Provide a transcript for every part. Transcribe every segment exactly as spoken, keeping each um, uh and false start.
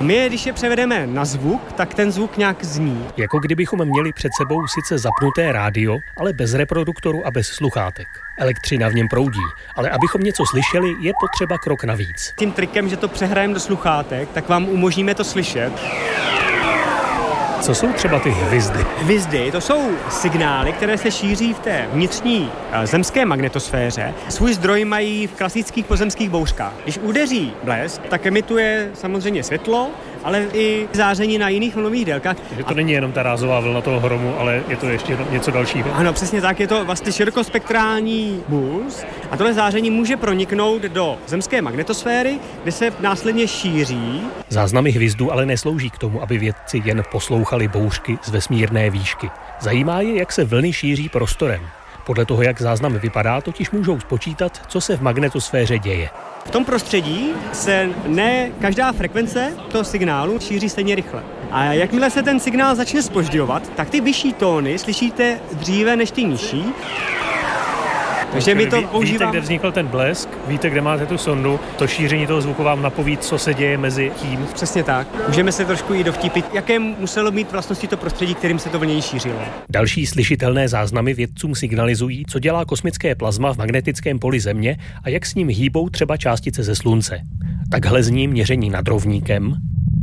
My, když je převedeme na zvuk, tak ten zvuk nějak zní. Jako kdybychom měli před sebou sice zapnuté rádio, ale bez reproduktoru a bez sluchátek. Elektřina v něm proudí, ale abychom něco slyšeli, je potřeba krok navíc. Tím trikem, že to přehrajeme do sluchátek, tak vám umožníme to slyšet. Co jsou třeba ty hvizdy? Hvizdy, to jsou signály, které se šíří v té vnitřní zemské magnetosféře. Svůj zdroj mají v klasických pozemských bouřkách. Když udeří blesk, tak emituje samozřejmě světlo, ale i záření na jiných vlnových délkách. Takže to a... není jenom ta rázová vlna toho hromu, ale je to ještě něco dalšího. Ano, přesně tak, je to vlastně širokospektrální puls a tohle záření může proniknout do zemské magnetosféry, kde se následně šíří. Záznamy hvizdů ale neslouží k tomu, aby vědci jen poslouchali bouřky z vesmírné výšky. Zajímá je, jak se vlny šíří prostorem. Podle toho, jak záznam vypadá, totiž můžou spočítat, co se v magnetosféře děje. V tom prostředí se ne každá frekvence toho signálu šíří stejně rychle. A jakmile se ten signál začne zpožďovat, tak ty vyšší tóny slyšíte dříve než ty nižší. Takže my to Ví, používáme. Víte, kde vznikl ten blesk, víte, kde máte tu sondu, to šíření toho zvuku vám napoví, co se děje mezi tím. Přesně tak. Můžeme se trošku i dovtípit, jaké muselo mít vlastnosti to prostředí, kterým se to vlněji šířilo. Další slyšitelné záznamy vědcům signalizují, co dělá kosmické plazma v magnetickém poli Země a jak s ním hýbou třeba částice ze Slunce. Takhle zní měření nad rovníkem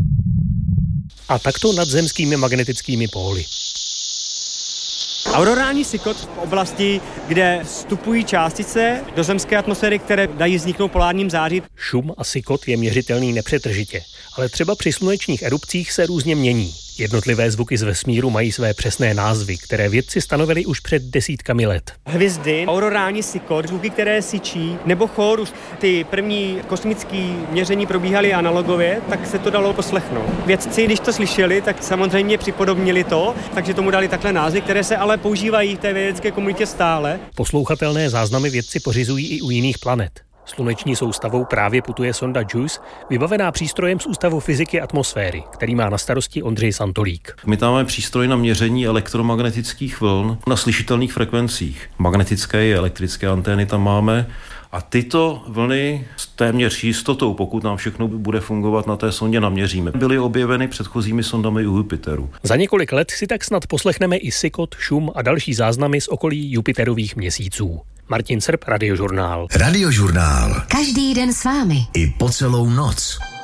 a takto nad zemskými magnetickými póly. Aurorální sykot v oblasti, kde vstupují částice do zemské atmosféry, které dají vzniknout polárním zářím. Šum a sykot je měřitelný nepřetržitě, ale třeba při slunečních erupcích se různě mění. Jednotlivé zvuky z vesmíru mají své přesné názvy, které vědci stanovili už před desítkami let. Hvězdy, aurorální sykot, zvuky, které syčí, nebo chórus. Ty první kosmické měření probíhaly analogově, tak se to dalo poslechnout. Vědci, když to slyšeli, tak samozřejmě připodobnili to, takže tomu dali takhle názvy, které se ale používají v té vědecké komunitě stále. Poslouchatelné záznamy vědci pořizují i u jiných planet. Sluneční soustavou právě putuje sonda JUICE, vybavená přístrojem z Ústavu fyziky atmosféry, který má na starosti Ondřej Santolík. My tam máme přístroj na měření elektromagnetických vln na slyšitelných frekvencích. Magnetické i elektrické antény tam máme. A tyto vlny s téměř jistotou, pokud nám všechno bude fungovat, na té sondě naměříme. Byly objeveny předchozími sondami u Jupiteru. Za několik let si tak snad poslechneme i sykot, šum a další záznamy z okolí Jupiterových měsíců. Martin Srb, Radiožurnál. Radiožurnál. Každý den s vámi. I po celou noc.